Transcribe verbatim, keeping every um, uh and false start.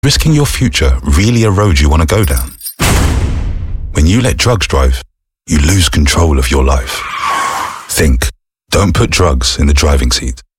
risking your future really a road you want to go down? When you let drugs drive, you lose control of your life. Think. Don't put drugs in the driving seat.